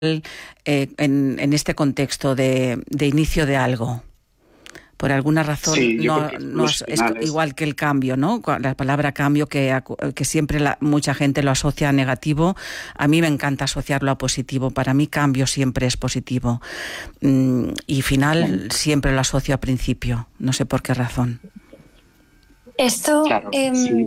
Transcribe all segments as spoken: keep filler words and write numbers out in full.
eh, en, en este contexto de, de inicio de algo. Por alguna razón, sí, no, no es, es igual que el cambio, ¿no? La palabra cambio, que, que siempre la, mucha gente lo asocia a negativo. A mí me encanta asociarlo a positivo. Para mí cambio siempre es positivo. Y final siempre lo asocio a principio. No sé por qué razón. Esto, claro, eh, sí.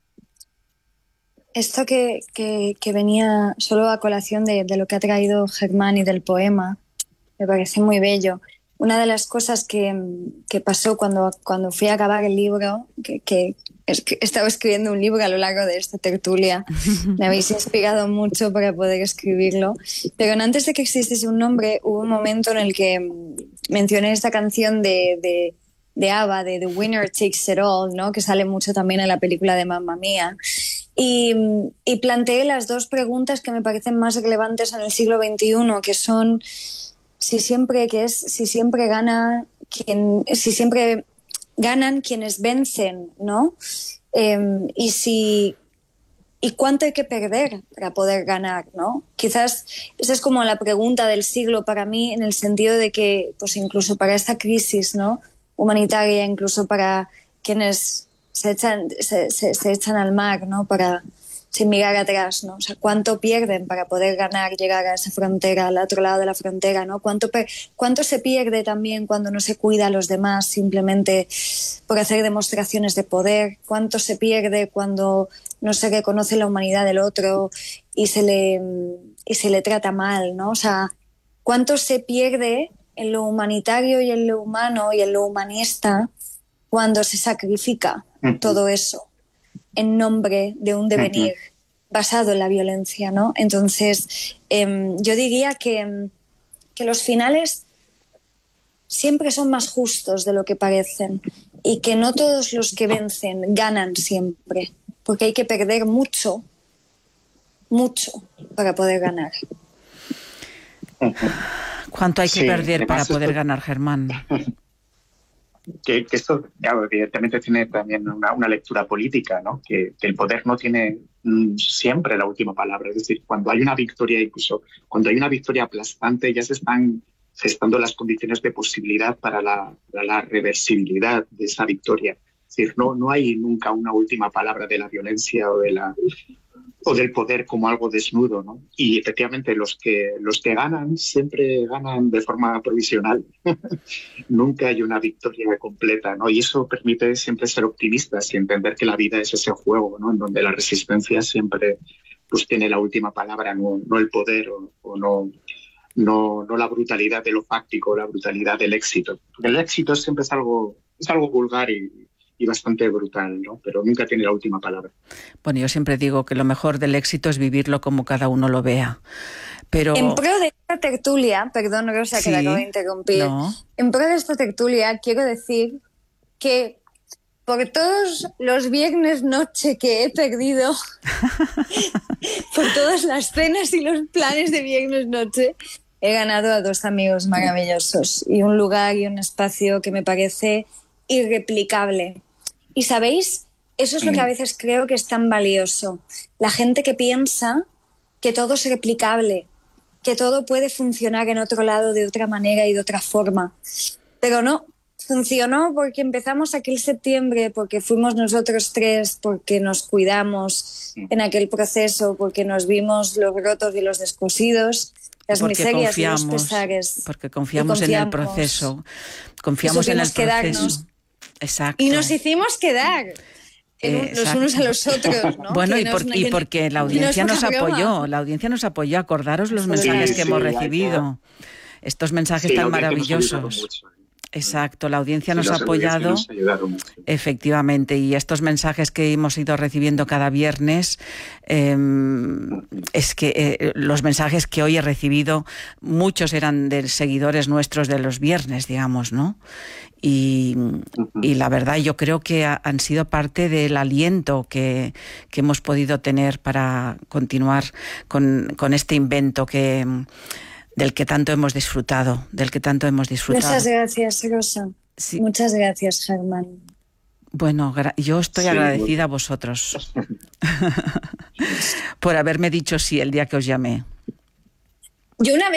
esto que, que, que venía solo a colación de, de lo que ha traído Germán y del poema, me parece muy bello. Una de las cosas que, que pasó cuando, cuando fui a acabar el libro, que, que, es que he estado escribiendo un libro a lo largo de esta tertulia, me habéis inspirado mucho para poder escribirlo, pero antes de que existiese un nombre, hubo un momento en el que mencioné esta canción de, de, de ABBA, de The Winner Takes It All, ¿no? Que sale mucho también en la película de Mamma Mía. Y, y planteé las dos preguntas que me parecen más relevantes en el siglo veintiuno, que son... Si siempre, que es, si siempre gana quien, si siempre ganan quienes vencen, ¿no? Eh, y si y cuánto hay que perder para poder ganar, ¿no? Quizás esa es como la pregunta del siglo para mí, en el sentido de que, pues incluso para esta crisis, ¿no? Humanitaria, incluso para quienes se echan, se, se, se echan al mar, ¿no? Para sin mirar atrás, ¿no? O sea, cuánto pierden para poder ganar, llegar a esa frontera, al otro lado de la frontera, ¿no? Cuánto, cuánto se pierde también cuando no se cuida a los demás simplemente por hacer demostraciones de poder, cuánto se pierde cuando no se reconoce la humanidad del otro y se le, y se le trata mal, ¿no? O sea, cuánto se pierde en lo humanitario y en lo humano y en lo humanista cuando se sacrifica uh-huh. todo eso en nombre de un devenir uh-huh. basado en la violencia, ¿no? Entonces, eh, yo diría que, que los finales siempre son más justos de lo que parecen y que no todos los que vencen ganan siempre, porque hay que perder mucho, mucho para poder ganar. ¿Cuánto hay que sí, perder para poder esto... ganar, Germán? Que, que esto, claro, evidentemente tiene también una, una lectura política, ¿no? Que, que el poder no tiene mm, siempre la última palabra. Es decir, cuando hay una victoria, incluso cuando hay una victoria aplastante, ya se están gestando las condiciones de posibilidad para la, para la reversibilidad de esa victoria. Es decir, no, no hay nunca una última palabra de la violencia o de la o del poder como algo desnudo, ¿no? Y efectivamente los que los que ganan siempre ganan de forma provisional. Nunca hay una victoria completa, ¿no? Y eso permite siempre ser optimistas y entender que la vida es ese juego, ¿no? En donde la resistencia siempre pues tiene la última palabra, no, no el poder o, o no, no, no la brutalidad de lo fáctico, la brutalidad del éxito. Porque el éxito siempre es algo, es algo vulgar y y bastante brutal, ¿no? Pero nunca tiene la última palabra. Bueno, yo siempre digo que lo mejor del éxito es vivirlo como cada uno lo vea. Pero... En pro de esta tertulia, perdón, Rosa, sí, que la acabo de interrumpir, no. en pro de esta tertulia quiero decir que por todos los viernes noche que he perdido, por todas las cenas y los planes de viernes noche, he ganado a dos amigos maravillosos y un lugar y un espacio que me parece irreplicable. Y ¿sabéis? Eso es lo que a veces creo que es tan valioso. La gente que piensa que todo es replicable, que todo puede funcionar en otro lado de otra manera y de otra forma. Pero no, funcionó porque empezamos aquel septiembre, porque fuimos nosotros tres, porque nos cuidamos en aquel proceso, porque nos vimos los rotos y los descosidos, las porque miserias confiamos, y los pesares. Porque confiamos, confiamos en el proceso. Confiamos en el proceso. Quedarnos. Exacto. Y nos hicimos quedar en, los unos a los otros, ¿no? Bueno, que y, por, nos, y porque la audiencia nos, nos apoyó, la audiencia nos apoyó. Acordaros los mensajes sí, que sí, hemos recibido. Estos mensajes sí, tan maravillosos. Exacto, la audiencia sí, nos ha apoyado, nos efectivamente, y estos mensajes que hemos ido recibiendo cada viernes, eh, es que eh, los mensajes que hoy he recibido, muchos eran de seguidores nuestros de los viernes, digamos, ¿no? Y, uh-huh. y la verdad yo creo que ha, han sido parte del aliento que, que hemos podido tener para continuar con, con este invento que... del que tanto hemos disfrutado, del que tanto hemos disfrutado. Muchas gracias, Rosa. Sí. Muchas gracias, Germán. Bueno, yo estoy sí, agradecida a vosotros por haberme dicho sí el día que os llamé. Yo una vez